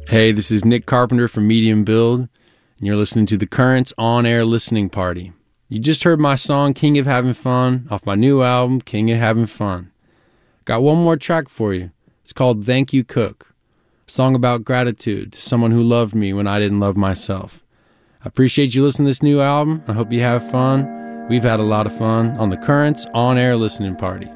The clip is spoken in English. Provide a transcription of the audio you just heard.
Hey, this is Nick Carpenter from Medium Build, and you're listening to The Currents On-Air Listening Party. You just heard my song, King of Having Fun, off my new album, King of Having Fun. Got one more track for you. It's called Thank You Cook, a song about gratitude to someone who loved me when I didn't love myself. I appreciate you listening to this new album. I hope you have fun. We've had a lot of fun on The Currents On-Air Listening Party.